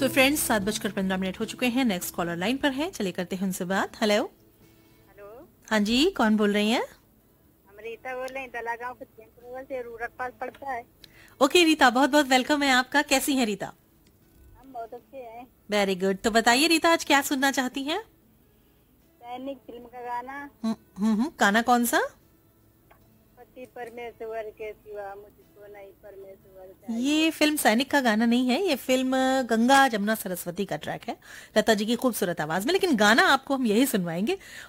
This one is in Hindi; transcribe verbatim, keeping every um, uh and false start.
सो फ्रेंड्स, सात बजकर पंद्रह मिनट हो चुके हैं। नेक्स्ट कॉलर लाइन पर है, चलिए करते हैं उनसे बात। हेलो। हेलो। हाँ जी, कौन बोल रही हैं? हम रीता बोल रहे हैं, दला गांव के से रूरत पास पड़ता है। ओके रीता, बहुत बहुत वेलकम है आपका। कैसी हैं रीता? हम बहुत अच्छे हैं। Very good. तो बताइए रीता, आज क्या सुनना चाहती हैं? सैनिक फिल्म का गाना। हम्म हम्म हम्म, गाना कौन सा? पति परमेश्वर के सिवा मुझको नहीं परमेश्वर चाहिए। ये फिल्म सैनिक का गाना नहीं है, ये फिल्म गंगा जमुना सरस्वती का ट्रैक है, लता जी की खूबसूरत आवाज में। लेकिन गाना आपको हम यही सुनवाएंगे।